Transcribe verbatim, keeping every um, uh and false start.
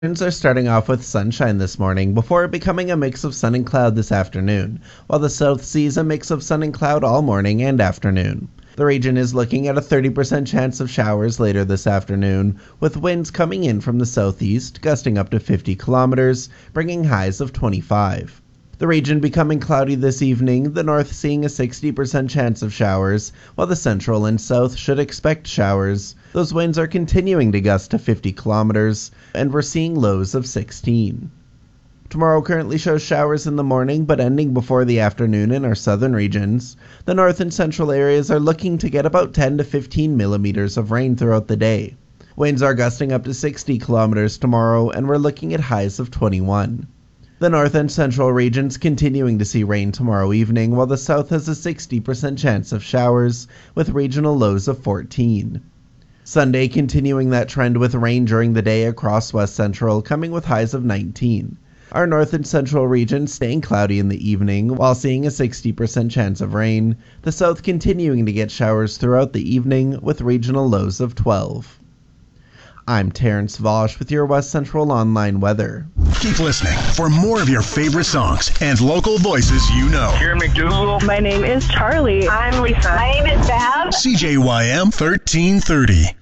Winds are starting off with sunshine this morning before becoming a mix of sun and cloud this afternoon, while the south sees a mix of sun and cloud all morning and afternoon. The region is looking at a thirty percent chance of showers later this afternoon, with winds coming in from the southeast, gusting up to fifty kilometers, bringing highs of twenty-five. The region becoming cloudy this evening, the north seeing a sixty percent chance of showers, while the central and south should expect showers. Those winds are continuing to gust to fifty kilometers, and we're seeing lows of sixteen. Tomorrow currently shows showers in the morning, but ending before the afternoon in our southern regions. The north and central areas are looking to get about ten to fifteen millimeters of rain throughout the day. Winds are gusting up to sixty kilometers tomorrow, and we're looking at highs of twenty-one. The north and central regions continuing to see rain tomorrow evening, while the south has a sixty percent chance of showers, with regional lows of fourteen. Sunday continuing that trend with rain during the day across west central, coming with highs of nineteen. Our north and central regions staying cloudy in the evening, while seeing a sixty percent chance of rain. The south continuing to get showers throughout the evening, with regional lows of twelve. I'm Terrence Vosh with your West Central Online weather. Keep listening for more of your favorite songs and local voices you know. Here, McDougal. My name is Charlie. I'm Lisa. My name is Bev. C J Y M thirteen thirty.